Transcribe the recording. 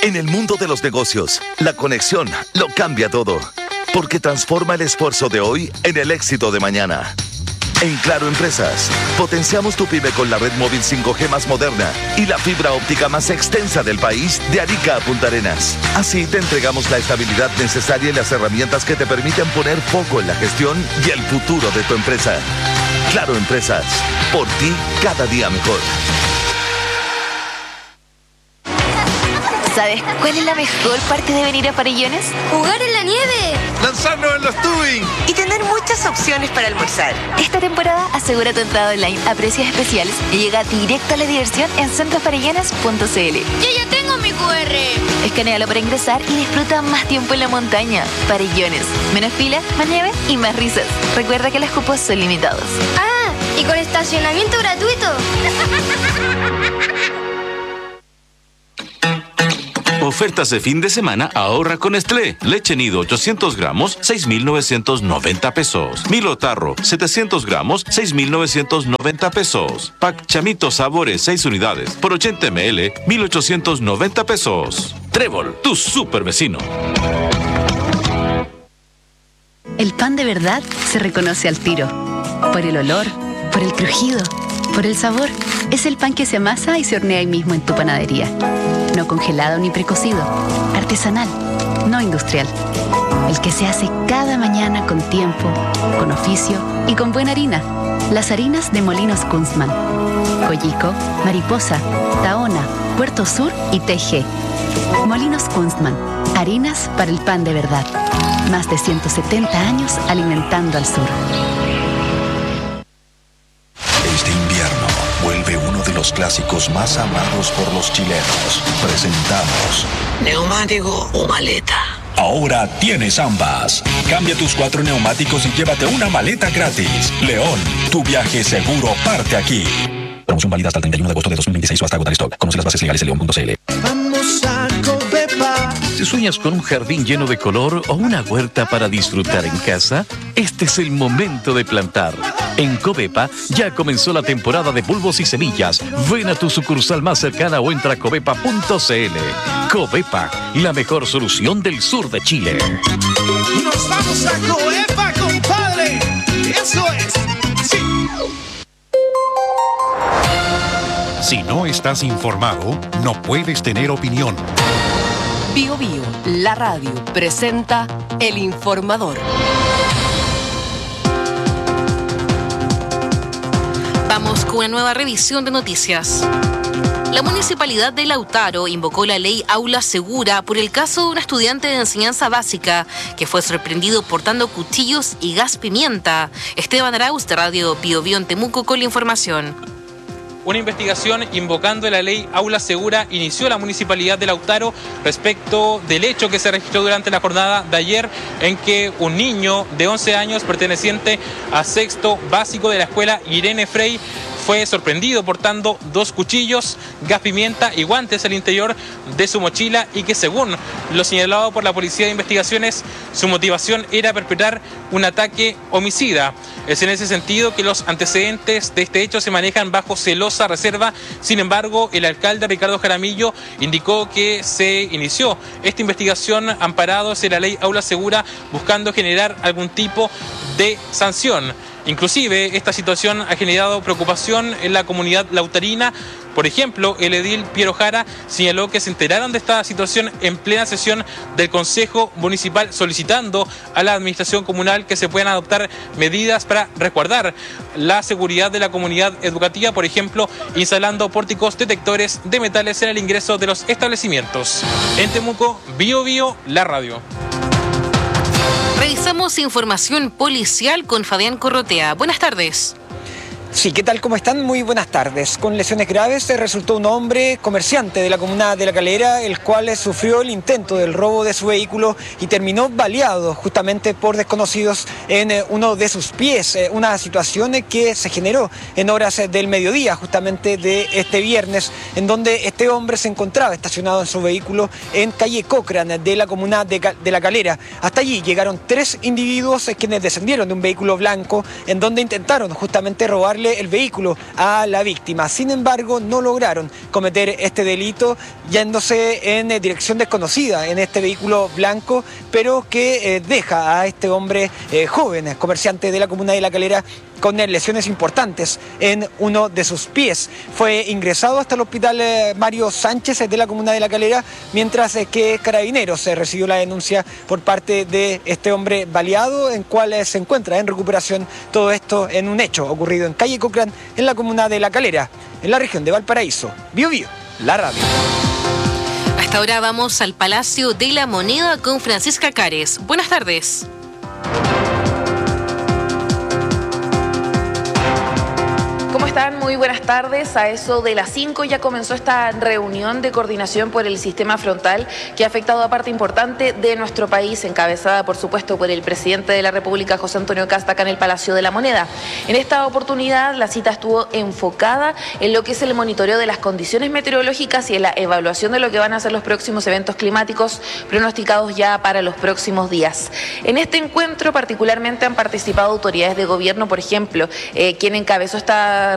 En el mundo de los negocios, la conexión lo cambia todo, porque transforma el esfuerzo de hoy en el éxito de mañana. En Claro Empresas, potenciamos tu pyme con la red móvil 5G más moderna y la fibra óptica más extensa del país, de Arica a Punta Arenas. Así te entregamos la estabilidad necesaria y las herramientas que te permiten poner foco en la gestión y el futuro de tu empresa. Claro Empresas, por ti cada día mejor. ¿Sabes cuál es la mejor parte de venir a Farellones? ¡Jugar en la nieve! ¡Lanzarnos en los tubing! Y tener muchas opciones para almorzar. Esta temporada asegura tu entrada online a precios especiales y llega directo a la diversión en centrofarellones.cl. ¡Yo ya tengo mi QR! Escanéalo para ingresar y disfruta más tiempo en la montaña. Farellones. Menos fila, más nieve y más risas. Recuerda que los cupos son limitados. ¡Ah! ¿Y con estacionamiento gratuito? Ofertas de fin de semana, ahorra con Nestlé. Leche nido 800 gramos, 6,990 pesos. Milo Tarro, 700 gramos, 6,990 pesos. Pack Chamito Sabores, 6 unidades, por 80 ml, 1,890 pesos. Trébol, tu super vecino. El pan de verdad se reconoce al tiro. Por el olor, por el crujido, por el sabor. Es el pan que se amasa y se hornea ahí mismo en tu panadería. No congelado ni precocido. Artesanal, no industrial. El que se hace cada mañana con tiempo, con oficio y con buena harina. Las harinas de Molinos Kunstmann. Collico, Mariposa, Tahona, Puerto Sur y TG. Molinos Kunstmann. Harinas para el pan de verdad. Más de 170 años alimentando al sur. Este invierno vuelve uno de los clásicos más amados por los chilenos. Presentamos ¿Neumático o maleta? Ahora tienes ambas. Cambia tus 4 neumáticos y llévate una maleta gratis. León, tu viaje seguro parte aquí. Promoción válida hasta el 31 de agosto de 2026 o hasta agotar stock. Conoce las bases legales en león.cl. Vamos a Covepa. Si sueñas con un jardín lleno de color o una huerta para disfrutar en casa, este es el momento de plantar. En Covepa ya comenzó la temporada de bulbos y semillas. Ven a tu sucursal más cercana o entra a covepa.cl. Covepa, la mejor solución del sur de Chile. ¡Nos vamos a Covepa, compadre! ¡Eso es! ¡Sí! Si no estás informado, no puedes tener opinión. Bio Bio, la radio, presenta El Informador. Vamos con una nueva revisión de noticias. La Municipalidad de Lautaro invocó la ley Aula Segura por el caso de un estudiante de enseñanza básica que fue sorprendido portando cuchillos y gas pimienta. Esteban Arauz, de Radio Bio Bio en Temuco, con la información. Una investigación invocando la ley Aula Segura inició la Municipalidad de Lautaro respecto del hecho que se registró durante la jornada de ayer, en que un niño de 11 años perteneciente a sexto básico de la escuela Irene Frey fue sorprendido portando 2 cuchillos, gas pimienta y guantes al interior de su mochila, y que, según lo señalado por la Policía de Investigaciones, su motivación era perpetrar un ataque homicida. Es en ese sentido que los antecedentes de este hecho se manejan bajo celosa reserva. Sin embargo, el alcalde Ricardo Jaramillo indicó que se inició esta investigación amparados en la ley Aula Segura, buscando generar algún tipo de sanción. Inclusive, esta situación ha generado preocupación en la comunidad lautarina. Por ejemplo, el edil Piero Jara señaló que se enteraron de esta situación en plena sesión del Consejo Municipal, solicitando a la administración comunal que se puedan adoptar medidas para resguardar la seguridad de la comunidad educativa, por ejemplo, instalando pórticos detectores de metales en el ingreso de los establecimientos. En Temuco, Bio Bio, la radio. Revisamos información policial con Fabián Corrotea. Buenas tardes. Sí, ¿qué tal? ¿Cómo están? Muy buenas tardes. Con lesiones graves resultó un hombre comerciante de la comuna de La Calera, el cual sufrió el intento del robo de su vehículo y terminó baleado justamente por desconocidos en uno de sus pies. Una situación que se generó en horas del mediodía justamente de este viernes, en donde este hombre se encontraba estacionado en su vehículo en calle Cochrane de la comuna de La Calera. Hasta allí llegaron 3 individuos quienes descendieron de un vehículo blanco, en donde intentaron justamente robarle devolverle el vehículo a la víctima. Sin embargo, no lograron cometer este delito yéndose en dirección desconocida en este vehículo blanco, pero que deja a este hombre joven, comerciante de la comuna de La Calera, con lesiones importantes en uno de sus pies. Fue ingresado hasta el hospital Mario Sánchez de la comuna de La Calera, mientras que Carabineros recibió la denuncia por parte de este hombre baleado, en cual se encuentra en recuperación. Todo esto en un hecho ocurrido en calle Cochrane, en la comuna de La Calera, en la región de Valparaíso. Bio Bio, la radio. Hasta ahora vamos al Palacio de la Moneda con Francisca Cares. Buenas tardes. ¿Cómo están? Muy buenas tardes. A eso de las 5 ya comenzó esta reunión de coordinación por el sistema frontal que ha afectado a parte importante de nuestro país, encabezada por supuesto por el presidente de la República, José Antonio Kast, acá en el Palacio de la Moneda. En esta oportunidad la cita estuvo enfocada en lo que es el monitoreo de las condiciones meteorológicas y en la evaluación de lo que van a ser los próximos eventos climáticos pronosticados ya para los próximos días. En este encuentro particularmente han participado autoridades de gobierno, por ejemplo, quien encabezó esta